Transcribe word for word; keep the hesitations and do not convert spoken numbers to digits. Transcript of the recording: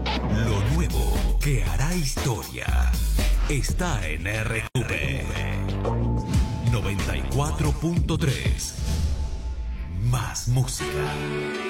Lo nuevo que hará historia está en R Q V noventa y cuatro punto tres. Más música.